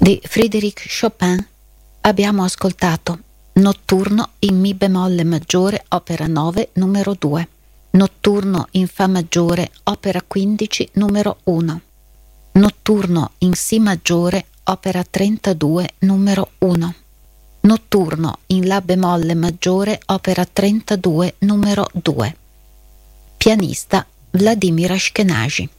Di Frédéric Chopin abbiamo ascoltato Notturno in Mi bemolle maggiore, opera 9, numero 2, Notturno in Fa maggiore, opera 15, numero 1, Notturno in Si maggiore, opera 32, numero 1, Notturno in La bemolle maggiore, opera 32, numero 2. Pianista Vladimir Ashkenazy.